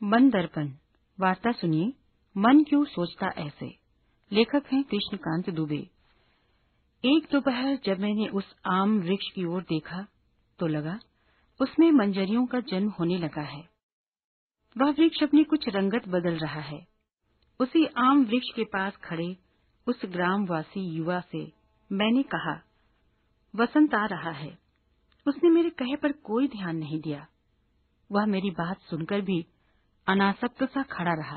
मन दर्पण वार्ता सुनिए। मन क्यों सोचता ऐसे। लेखक हैं कृष्णकांत दुबे। एक दोपहर जब मैंने उस आम वृक्ष की ओर देखा तो लगा उसमें मंजरियों का जन्म होने लगा है। वह वृक्ष अपनी कुछ रंगत बदल रहा है। उसी आम वृक्ष के पास खड़े उस ग्रामवासी युवा से मैंने कहा, वसंत आ रहा है। उसने मेरे कहे पर कोई ध्यान नहीं दिया। वह मेरी बात सुनकर भी अनासक्त सा खड़ा रहा।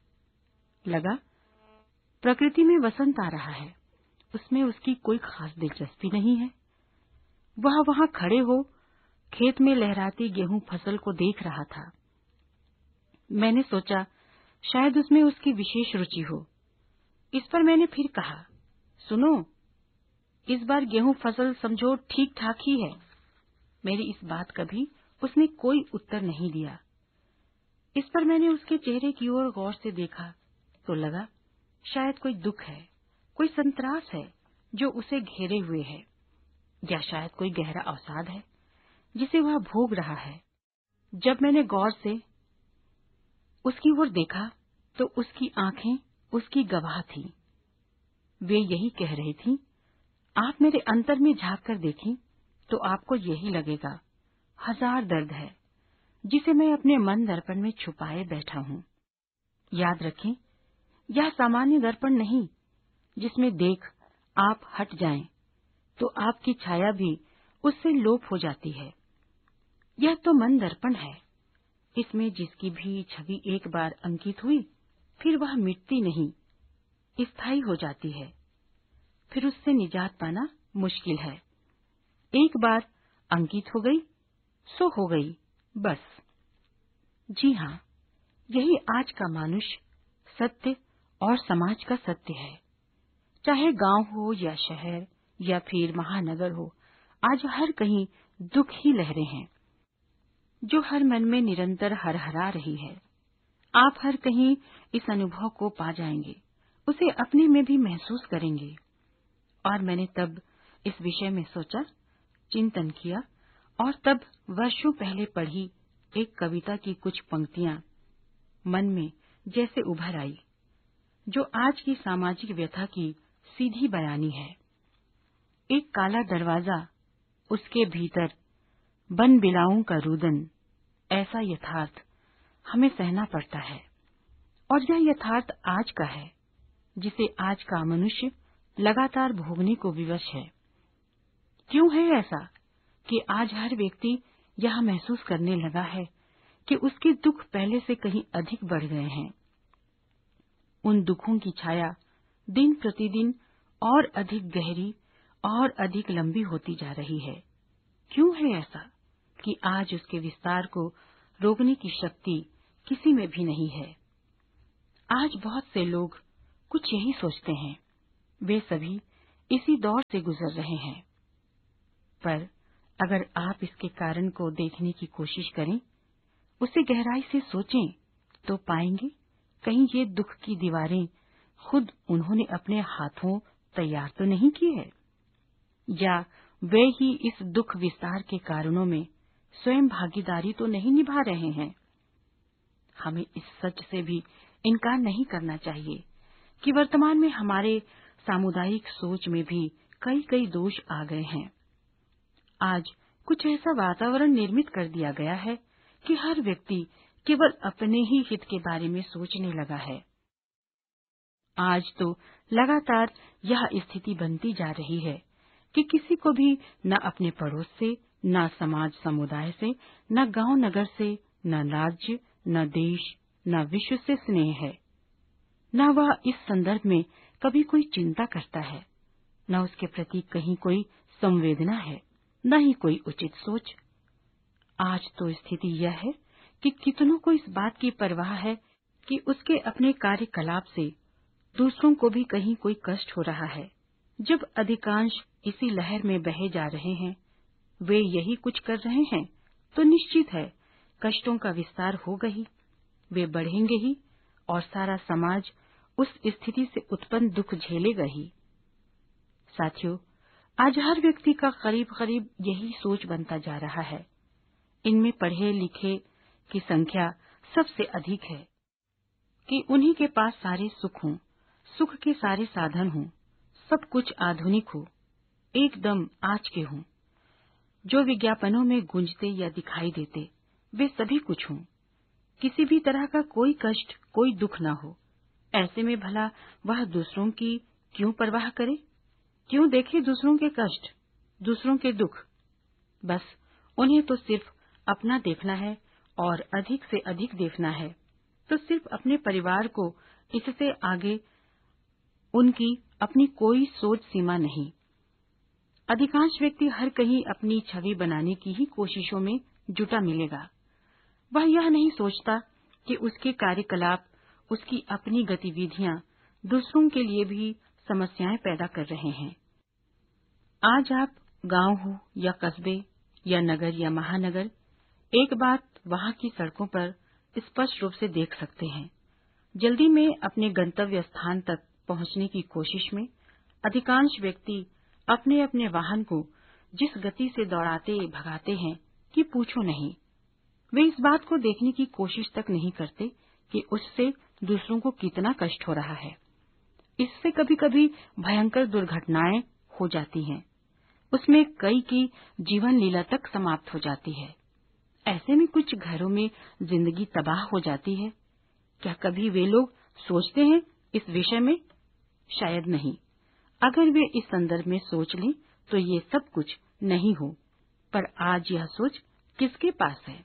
लगा प्रकृति में वसंत आ रहा है, उसमें उसकी कोई खास दिलचस्पी नहीं है। वह वहां खड़े हो खेत में लहराती गेहूं फसल को देख रहा था। मैंने सोचा शायद उसमें उसकी विशेष रुचि हो। इस पर मैंने फिर कहा, सुनो, इस बार गेहूं फसल समझो ठीक ठाक ही है। मेरी इस बात का भी उसने कोई उत्तर नहीं दिया। इस पर मैंने उसके चेहरे की ओर गौर से देखा तो लगा शायद कोई दुख है, कोई संतरास है जो उसे घेरे हुए है, या शायद कोई गहरा अवसाद है जिसे वह भोग रहा है। जब मैंने गौर से उसकी ओर देखा तो उसकी आंखें उसकी गवाह थीं। वे यही कह रही थीं, आप मेरे अंतर में झांक कर देखें तो आपको यही लगेगा, हजार दर्द है जिसे मैं अपने मन दर्पण में छुपाए बैठा हूं। याद रखें, यह सामान्य दर्पण नहीं जिसमें देख आप हट जाएं तो आपकी छाया भी उससे लोप हो जाती है। यह तो मन दर्पण है। इसमें जिसकी भी छवि एक बार अंकित हुई फिर वह मिटती नहीं, स्थायी हो जाती है। फिर उससे निजात पाना मुश्किल है। एक बार अंकित हो गई सो हो गई, बस। जी हाँ, यही आज का मनुष्य, सत्य और समाज का सत्य है। चाहे गांव हो या शहर या फिर महानगर हो, आज हर कहीं दुख ही लहरें हैं जो हर मन में निरंतर हरहरा रही है। आप हर कहीं इस अनुभव को पा जाएंगे, उसे अपने में भी महसूस करेंगे। और मैंने तब इस विषय में सोचा, चिंतन किया और तब वर्षों पहले पढ़ी एक कविता की कुछ पंक्तियां मन में जैसे उभर आई, जो आज की सामाजिक व्यथा की सीधी बयानी है। एक काला दरवाजा, उसके भीतर बन बिलाऊं का रुदन, ऐसा यथार्थ हमें सहना पड़ता है। और यह यथार्थ आज का है जिसे आज का मनुष्य लगातार भोगने को विवश है। क्यों है ऐसा कि आज हर व्यक्ति यह महसूस करने लगा है कि उसके दुख पहले से कहीं अधिक बढ़ गए हैं। उन दुखों की छाया दिन प्रतिदिन और अधिक गहरी और अधिक लंबी होती जा रही है। क्यों है ऐसा कि आज उसके विस्तार को रोकने की शक्ति किसी में भी नहीं है। आज बहुत से लोग कुछ यही सोचते हैं। वे सभी इसी दौर से गुजर रहे हैं। पर अगर आप इसके कारण को देखने की कोशिश करें, उसे गहराई से सोचें, तो पाएंगे कहीं ये दुख की दीवारें खुद उन्होंने अपने हाथों तैयार तो नहीं की है, या वे ही इस दुख विस्तार के कारणों में स्वयं भागीदारी तो नहीं निभा रहे हैं। हमें इस सच से भी इनकार नहीं करना चाहिए कि वर्तमान में हमारे सामुदायिक सोच में भी कई कई दोष आ गए हैं। आज कुछ ऐसा वातावरण निर्मित कर दिया गया है कि हर व्यक्ति केवल अपने ही हित के बारे में सोचने लगा है। आज तो लगातार यह स्थिति बनती जा रही है कि किसी को भी न अपने पड़ोस से, न समाज समुदाय से, न गांव नगर से, न राज्य, न देश, न विश्व से स्नेह है। न वह इस संदर्भ में कभी कोई चिंता करता है, न उसके प्रति कहीं कोई संवेदना है, न ही कोई उचित सोच। आज तो स्थिति यह है कि कितनों को इस बात की परवाह है कि उसके अपने कार्यकलाप से दूसरों को भी कहीं कोई कष्ट हो रहा है। जब अधिकांश इसी लहर में बहे जा रहे हैं, वे यही कुछ कर रहे हैं, तो निश्चित है कष्टों का विस्तार होगा ही, वे बढ़ेंगे ही और सारा समाज उस स्थिति से उत्पन्न दुख झेलेगा ही। साथियों, आज हर व्यक्ति का करीब करीब यही सोच बनता जा रहा है। इनमें पढ़े लिखे की संख्या सबसे अधिक है कि उन्हीं के पास सारे सुख हों, सुख के सारे साधन हों, सब कुछ आधुनिक हो, एकदम आज के हों, जो विज्ञापनों में गूंजते या दिखाई देते वे सभी कुछ हों, किसी भी तरह का कोई कष्ट, कोई दुख न हो। ऐसे में भला वह दूसरों की क्यों परवाह करे? क्यों देखे दूसरों के कष्ट, दूसरों के दुख? बस उन्हें तो सिर्फ अपना देखना है और अधिक से अधिक देखना है, तो सिर्फ अपने परिवार को, इससे आगे उनकी अपनी कोई सोच सीमा नहीं। अधिकांश व्यक्ति हर कहीं अपनी छवि बनाने की ही कोशिशों में जुटा मिलेगा। वह यह नहीं सोचता कि उसके कार्यकलाप, उसकी अपनी गतिविधियां दूसरों के लिए भी समस्याएं पैदा कर रहे हैं। आज आप गांव हो या कस्बे या नगर या महानगर, एक बात वहां की सड़कों पर स्पष्ट रूप से देख सकते हैं। जल्दी में अपने गंतव्य स्थान तक पहुंचने की कोशिश में अधिकांश व्यक्ति अपने अपने वाहन को जिस गति से दौड़ाते भगाते हैं कि पूछो नहीं। वे इस बात को देखने की कोशिश तक नहीं करते कि उससे दूसरों को कितना कष्ट हो रहा है। इससे कभी कभी भयंकर दुर्घटनाएं हो जाती हैं। उसमें कई की जीवन लीला तक समाप्त हो जाती है। ऐसे में कुछ घरों में जिंदगी तबाह हो जाती है। क्या कभी वे लोग सोचते हैं इस विषय में? शायद नहीं। अगर वे इस संदर्भ में सोच लें तो ये सब कुछ नहीं हो। पर आज यह सोच किसके पास है?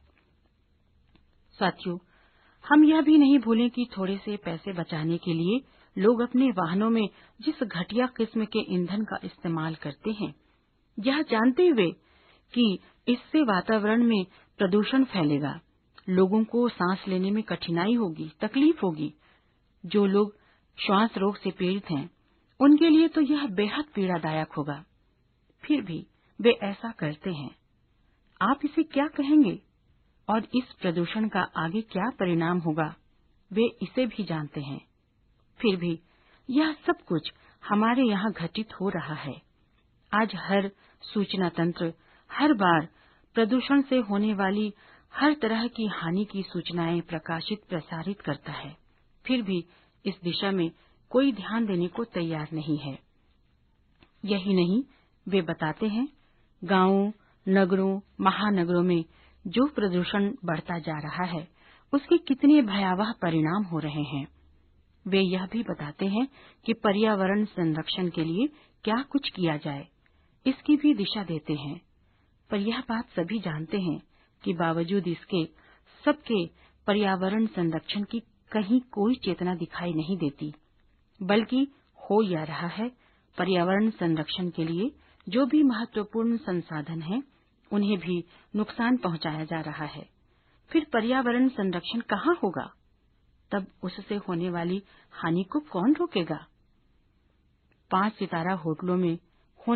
साथियों, हम यह भी नहीं भूलें कि थोड़े से पैसे बचाने के लिए लोग अपने वाहनों में जिस घटिया किस्म के ईंधन का इस्तेमाल करते हैं, यह जानते हुए कि इससे वातावरण में प्रदूषण फैलेगा, लोगों को सांस लेने में कठिनाई होगी, तकलीफ होगी। जो लोग श्वास रोग से पीड़ित हैं, उनके लिए तो यह बेहद पीड़ादायक होगा। फिर भी वे ऐसा करते हैं। आप इसे क्या कहेंगे? और इस प्रदूषण का आगे क्या परिणाम होगा, वे इसे भी जानते हैं। फिर भी यह सब कुछ हमारे यहाँ घटित हो रहा है। आज हर सूचना तंत्र हर बार प्रदूषण से होने वाली हर तरह की हानि की सूचनाएं प्रकाशित प्रसारित करता है। फिर भी इस दिशा में कोई ध्यान देने को तैयार नहीं है। यही नहीं, वे बताते हैं गांवों, नगरों, महानगरों में जो प्रदूषण बढ़ता जा रहा है, उसके कितने भयावह परिणाम हो रहे हैं। वे यह भी बताते हैं कि पर्यावरण संरक्षण के लिए क्या कुछ किया जाए, इसकी भी दिशा देते हैं। पर यह बात सभी जानते हैं कि बावजूद इसके सबके पर्यावरण संरक्षण की कहीं कोई चेतना दिखाई नहीं देती, बल्कि हो यह रहा है पर्यावरण संरक्षण के लिए जो भी महत्वपूर्ण संसाधन हैं, उन्हें भी नुकसान पहुंचाया जा रहा है। फिर पर्यावरण संरक्षण कहाँ होगा? तब उससे होने वाली हानि को कौन रोकेगा? 5 सितारा होटलों में